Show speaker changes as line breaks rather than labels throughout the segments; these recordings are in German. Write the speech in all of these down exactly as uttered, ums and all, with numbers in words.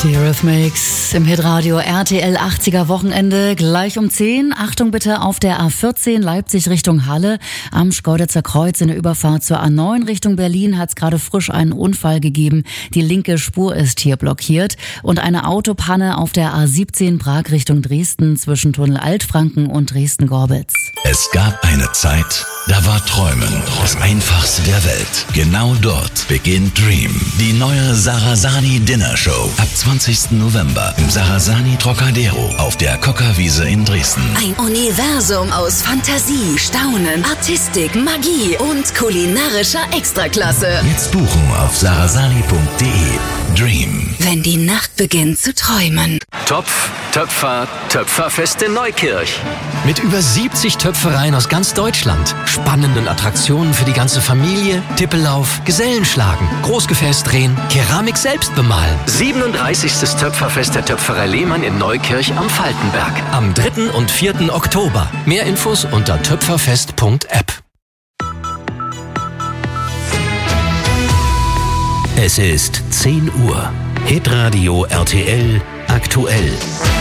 Die Eurythmics im Hitradio R T L achtziger Wochenende gleich um zehn. Achtung bitte auf der A vierzehn Leipzig Richtung Halle am Schkeuditzer Kreuz in der Überfahrt zur A neun Richtung Berlin hat es gerade frisch einen Unfall gegeben. Die linke Spur ist hier blockiert und eine Autopanne auf der A siebzehn Prag Richtung Dresden zwischen Tunnel Altfranken und Dresden-Gorbitz.
Es gab eine Zeit, da war Träumen das Einfachste der Welt. Genau dort beginnt Dream, die neue Sarasani Dinner Show. Ab zwanzigsten November im Sarasani Trocadero auf der Kockerwiese in Dresden.
Ein Universum aus Fantasie, Staunen, Artistik, Magie und kulinarischer Extraklasse.
Jetzt buchen auf sarasani punkt de. Dream.
Wenn die Nacht beginnt zu träumen.
Topf, Töpfer, Töpferfest in Neukirch.
Mit über siebzig Töpfereien aus ganz Deutschland. Spannenden Attraktionen für die ganze Familie, Tippellauf, Gesellenschlagen, Großgefäß drehen, Keramik selbst bemalen.
siebenunddreißigstes Töpferfest der Töpferei Lehmann in Neukirch am Faltenberg.
Am dritten und vierten Oktober. Mehr Infos unter töpferfest punkt app.
Es ist zehn Uhr. Hitradio R T L aktuell.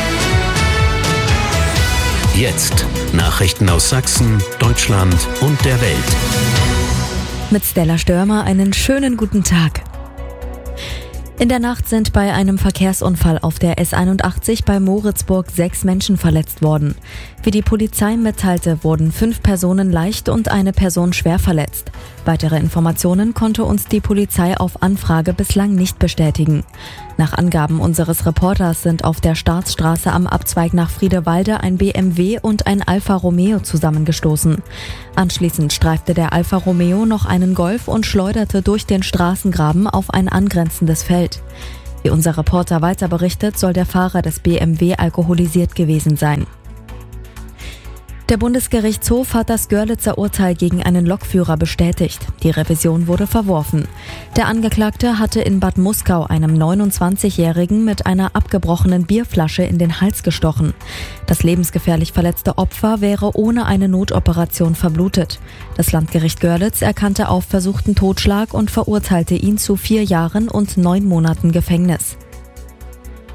Jetzt Nachrichten aus Sachsen, Deutschland und der Welt.
Mit Stella Störmer einen schönen guten Tag. In der Nacht sind bei einem Verkehrsunfall auf der S einundachtzig bei Moritzburg sechs Menschen verletzt worden. Wie die Polizei mitteilte, wurden fünf Personen leicht und eine Person schwer verletzt. Weitere Informationen konnte uns die Polizei auf Anfrage bislang nicht bestätigen. Nach Angaben unseres Reporters sind auf der Staatsstraße am Abzweig nach Friedewalde ein B M W und ein Alfa Romeo zusammengestoßen. Anschließend streifte der Alfa Romeo noch einen Golf und schleuderte durch den Straßengraben auf ein angrenzendes Feld. Wie unser Reporter weiter berichtet, soll der Fahrer des B M W alkoholisiert gewesen sein. Der Bundesgerichtshof hat das Görlitzer Urteil gegen einen Lokführer bestätigt. Die Revision wurde verworfen. Der Angeklagte hatte in Bad Muskau einem neunundzwanzigjährigen mit einer abgebrochenen Bierflasche in den Hals gestochen. Das lebensgefährlich verletzte Opfer wäre ohne eine Notoperation verblutet. Das Landgericht Görlitz erkannte auf versuchten Totschlag und verurteilte ihn zu vier Jahren und neun Monaten Gefängnis.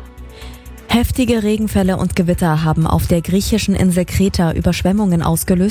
Heftige Regenfälle und Gewitter haben auf der griechischen Insel Kreta Überschwemmungen ausgelöst